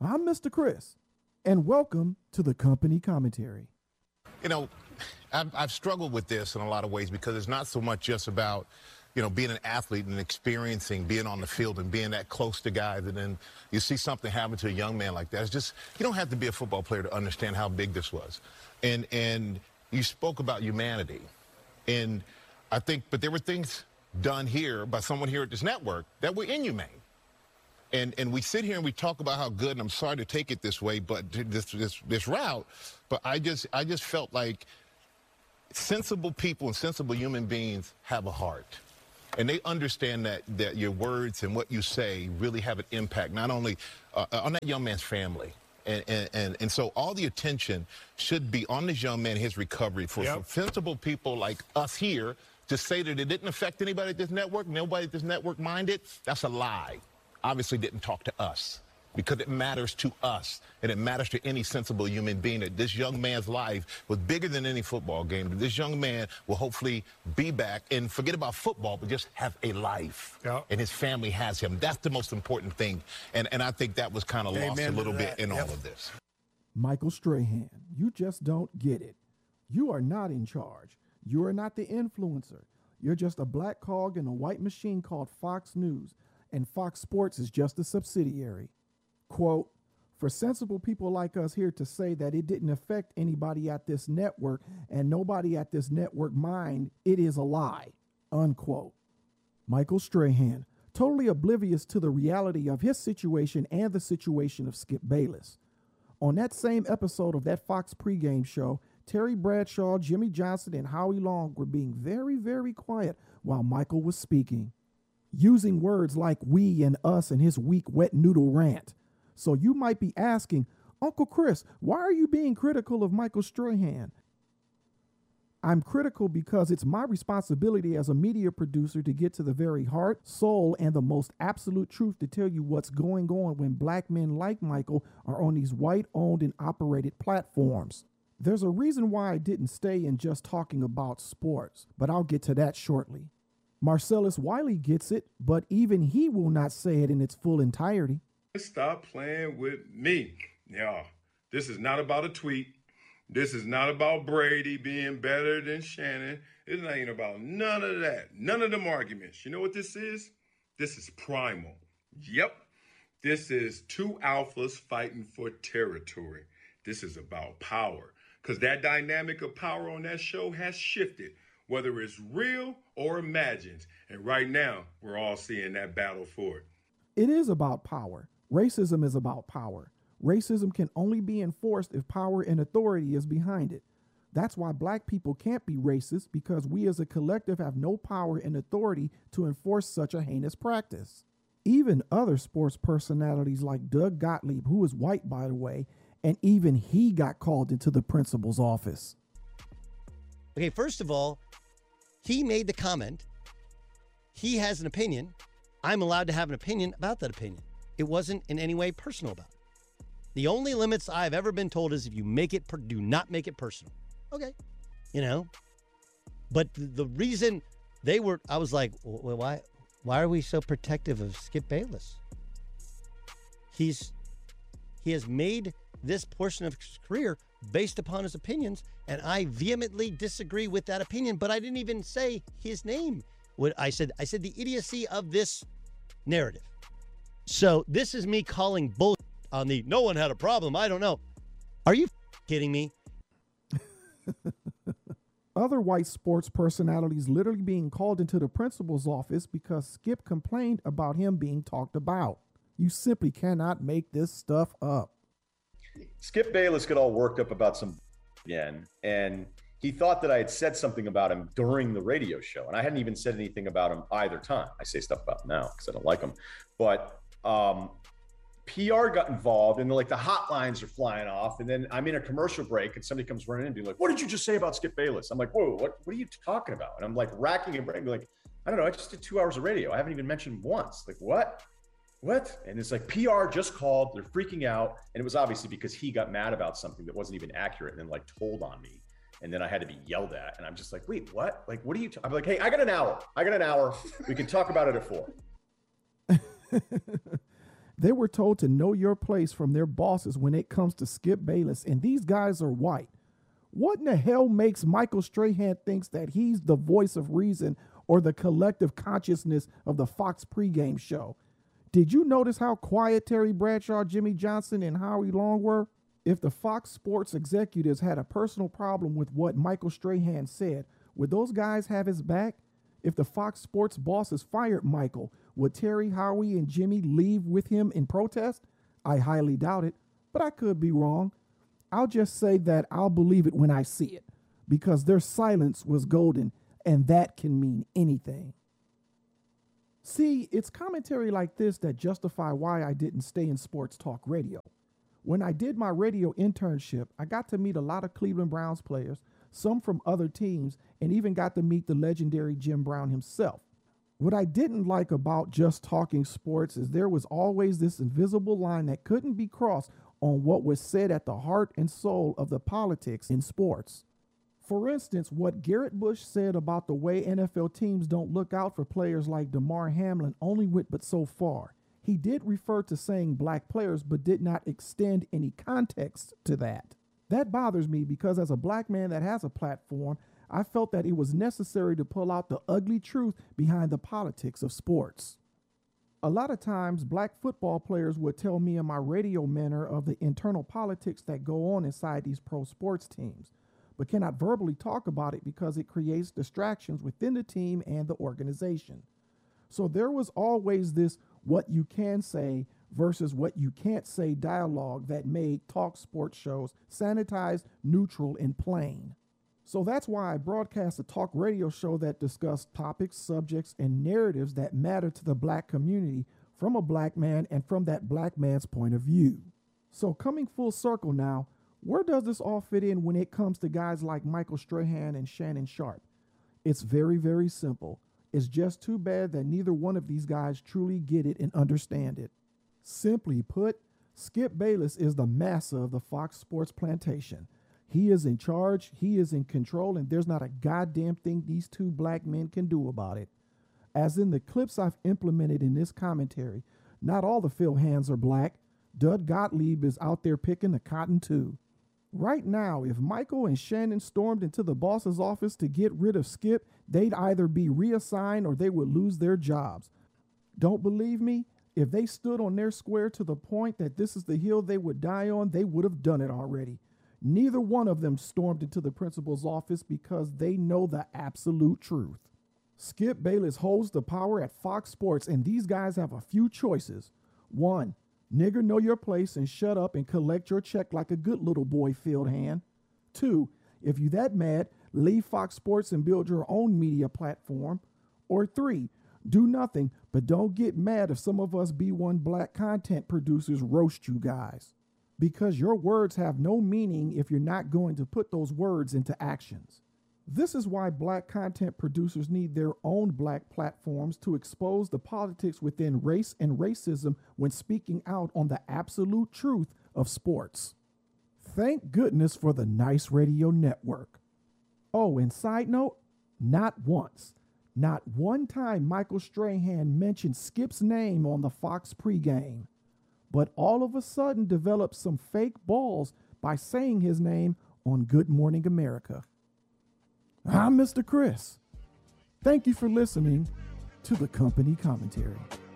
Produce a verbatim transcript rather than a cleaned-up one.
I'm Mister Chris, and welcome to the company commentary. You know, I've, I've struggled with this in a lot of ways because it's not so much just about, you know, being an athlete and experiencing being on the field and being that close to guys, and then you see something happen to a young man like that. It's just, you don't have to be a football player to understand how big this was. And and you spoke about humanity. And I think, but there were things done here by someone here at this network that were inhumane. And and we sit here and we talk about how good, and I'm sorry to take it this way, but this this this route, but I just I just felt like sensible people and sensible human beings have a heart. And they understand that that your words and what you say really have an impact, not only uh, on that young man's family. And, and, and, and so all the attention should be on this young man and his recovery. For, yep. for sensible people like us here to say that it didn't affect anybody at this network, nobody at this network minded, that's a lie. Obviously didn't talk to us, because it matters to us, and it matters to any sensible human being that this young man's life was bigger than any football game. This young man will hopefully be back and forget about football, but just have a life. Yep. And his family has him. That's the most important thing. And, and I think that was kind of lost a little bit in yep. all of this. Michael Strahan, you just don't get it. You are not in charge. You are not the influencer. You're just a black cog in a white machine called Fox News. And Fox Sports is just a subsidiary. Quote, for sensible people like us here to say that it didn't affect anybody at this network and nobody at this network mind, it is a lie, unquote. Michael Strahan, totally oblivious to the reality of his situation and the situation of Skip Bayless. On that same episode of that Fox pregame show, Terry Bradshaw, Jimmy Johnson, and Howie Long were being very, very quiet while Michael was speaking, using words like we and us in his weak wet noodle rant. So you might be asking, Uncle Chris, why are you being critical of Michael Strahan? I'm critical because it's my responsibility as a media producer to get to the very heart, soul, and the most absolute truth to tell you what's going on when black men like Michael are on these white-owned and operated platforms. There's a reason why I didn't stay in just talking about sports, but I'll get to that shortly. Marcellus Wiley gets it, but even he will not say it in its full entirety. Stop playing with me. Yeah, this is not about a tweet. This is not about Brady being better than Shannon. It ain't about none of that. None of them arguments. You know what this is? This is primal. Yep. This is two alphas fighting for territory. This is about power. Because that dynamic of power on that show has shifted, whether it's real or imagined. And right now, we're all seeing that battle for it. It is about power. Racism is about power. Racism can only be enforced if power and authority is behind it. That's why black people can't be racist, because we as a collective have no power and authority to enforce such a heinous practice. Even other sports personalities like Doug Gottlieb, who is white, by the way, and even he got called into the principal's office. Okay, first of all, he made the comment. He has an opinion. I'm allowed to have an opinion about that opinion. It wasn't in any way personal about it. The only limits I've ever been told is if you make it, per- do not make it personal. Okay. You know, but the reason they were, I was like, well, why, why are we so protective of Skip Bayless? He's, he has made this portion of his career based upon his opinions, and I vehemently disagree with that opinion, but I didn't even say his name. What I said, I said the idiocy of this narrative. So this is me calling bull on the no one had a problem. I don't know. Are you kidding me? Other white sports personalities literally being called into the principal's office because Skip complained about him being talked about. You simply cannot make this stuff up. Skip Bayless got all worked up about some again, and he thought that I had said something about him during the radio show, and I hadn't even said anything about him either time. I say stuff about him now because I don't like him, but um, P R got involved, and like the hotlines are flying off, and then I'm in a commercial break, and somebody comes running in and be like, "What did you just say about Skip Bayless?" I'm like, "Whoa, what? What are you talking about?" And I'm like racking and brain, like, "I don't know. I just did two hours of radio. I haven't even mentioned once." Like, what? What? And it's like P R just called. They're freaking out, and it was obviously because he got mad about something that wasn't even accurate, and then like told on me, and then I had to be yelled at, and I'm just like, "Wait, what? Like, what are you?" T-? I'm like, "Hey, I got an hour. I got an hour. We can talk about it at four." They were told to know your place from their bosses when it comes to Skip Bayless, and these guys are white. What in the hell makes Michael Strahan thinks that he's the voice of reason or the collective consciousness of the Fox pregame show? Did you notice how quiet Terry Bradshaw, Jimmy Johnson, and Howie Long were? If the Fox Sports executives had a personal problem with what Michael Strahan said, would those guys have his back? If the Fox Sports bosses fired Michael, would Terry, Howie, and Jimmy leave with him in protest? I highly doubt it, but I could be wrong. I'll just say that I'll believe it when I see it, because their silence was golden, and that can mean anything. See, it's commentary like this that justify why I didn't stay in sports talk radio. When I did my radio internship, I got to meet a lot of Cleveland Browns players, some from other teams, and even got to meet the legendary Jim Brown himself. What I didn't like about just talking sports is there was always this invisible line that couldn't be crossed on what was said at the heart and soul of the politics in sports. For instance, what Garrett Bush said about the way N F L teams don't look out for players like Damar Hamlin only went but so far. He did refer to saying black players, but did not extend any context to that. That bothers me because as a black man that has a platform, I felt that it was necessary to pull out the ugly truth behind the politics of sports. A lot of times, black football players would tell me in my radio manner of the internal politics that go on inside these pro sports teams, but cannot verbally talk about it because it creates distractions within the team and the organization. So there was always this what you can say versus what you can't say dialogue that made talk sports shows sanitized, neutral, and plain. So that's why I broadcast a talk radio show that discussed topics, subjects, and narratives that matter to the black community from a black man and from that black man's point of view. So coming full circle now, where does this all fit in when it comes to guys like Michael Strahan and Shannon Sharpe? It's very, very simple. It's just too bad that neither one of these guys truly get it and understand it. Simply put, Skip Bayless is the massa of the Fox Sports plantation. He is in charge, he is in control, and there's not a goddamn thing these two black men can do about it. As in the clips I've implemented in this commentary, not all the Phil hands are black. Doug Gottlieb is out there picking the cotton too. Right now, if Michael and Shannon stormed into the boss's office to get rid of Skip, they'd either be reassigned or they would lose their jobs. Don't believe me? If they stood on their square to the point that this is the hill they would die on, they would have done it already. Neither one of them stormed into the principal's office because they know the absolute truth. Skip Bayless holds the power at Fox Sports, and these guys have a few choices. One, nigger, know your place and shut up and collect your check like a good little boy, field hand. Two, if you that mad, leave Fox Sports and build your own media platform. Or three, do nothing, but don't get mad if some of us B one black content producers roast you guys. Because your words have no meaning if you're not going to put those words into actions. This is why black content producers need their own black platforms to expose the politics within race and racism when speaking out on the absolute truth of sports. Thank goodness for the Nice Radio Network. Oh, and side note, not once, not one time Michael Strahan mentioned Skip's name on the Fox pregame, but all of a sudden developed some fake balls by saying his name on Good Morning America. I'm Mister Chris. Thank you for listening to the Company Commentary.